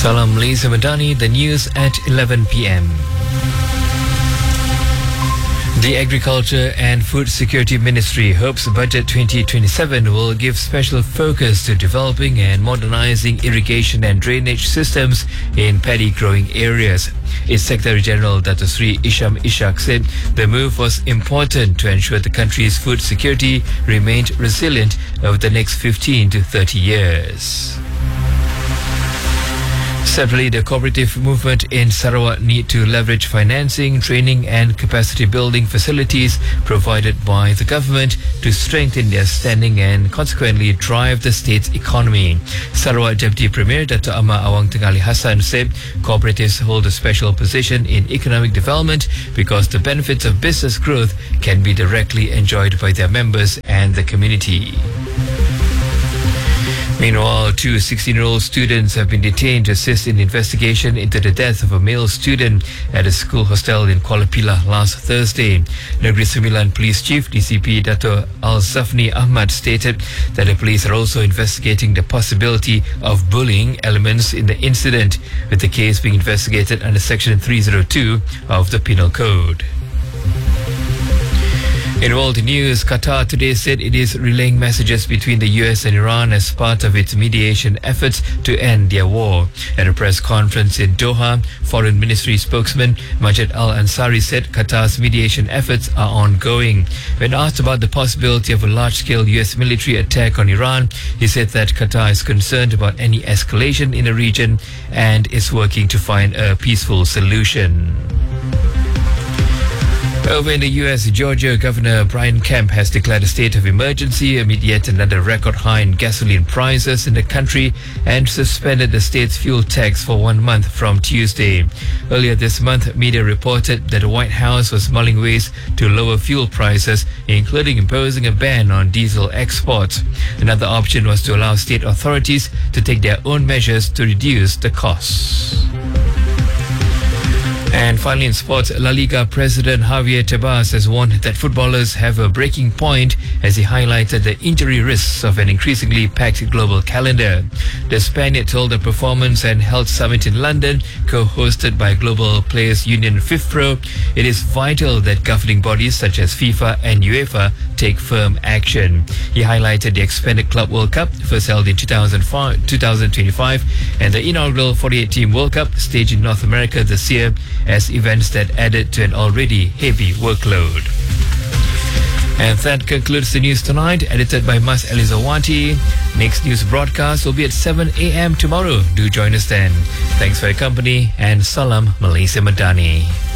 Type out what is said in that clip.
Salam Malaysia Madani, the news at 11 p.m. The Agriculture and Food Security Ministry hopes Budget 2027 will give special focus to developing and modernizing irrigation and drainage systems in paddy growing areas. Its Secretary General Dato Sri Isham Ishak said the move was important to ensure the country's food security remained resilient over the next 15 to 30 years. Separately, the cooperative movement in Sarawak need to leverage financing, training and capacity building facilities provided by the government to strengthen their standing and consequently drive the state's economy. Sarawak Deputy Premier Dato Ahmad Awang Tengali Hassan said cooperatives hold a special position in economic development because the benefits of business growth can be directly enjoyed by their members and the community. Meanwhile, two 16-year-old students have been detained to assist in the investigation into the death of a male student at a school hostel in Kuala Pilah last Thursday. Negeri Sembilan Police Chief DCP Dato Al-Zafni Ahmad stated that the police are also investigating the possibility of bullying elements in the incident, with the case being investigated under Section 302 of the Penal Code. In world news, Qatar today said it is relaying messages between the US and Iran as part of its mediation efforts to end their war. At a press conference in Doha, Foreign Ministry spokesman Majid Al-Ansari said Qatar's mediation efforts are ongoing. When asked about the possibility of a large-scale US military attack on Iran, he said that Qatar is concerned about any escalation in the region and is working to find a peaceful solution. Over in the US, Georgia Governor Brian Kemp has declared a state of emergency amid yet another record high in gasoline prices in the country and suspended the state's fuel tax for 1 month from Tuesday. Earlier this month, media reported that the White House was mulling ways to lower fuel prices, including imposing a ban on diesel exports. Another option was to allow state authorities to take their own measures to reduce the costs. And finally in sports, La Liga President Javier Tebas has warned that footballers have a breaking point as he highlighted the injury risks of an increasingly packed global calendar. The Spaniard told the Performance and Health Summit in London, co-hosted by Global Players Union FIFPro, it is vital that governing bodies such as FIFA and UEFA take firm action. He highlighted the expanded Club World Cup, first held in 2025, and the inaugural 48-team World Cup staged in North America this year as events that added to an already heavy workload. And that concludes the news tonight, edited by Mas Elizawati. Next news broadcast will be at 7 a.m. tomorrow. Do join us then. Thanks for your company and Salam Malaysia Madani.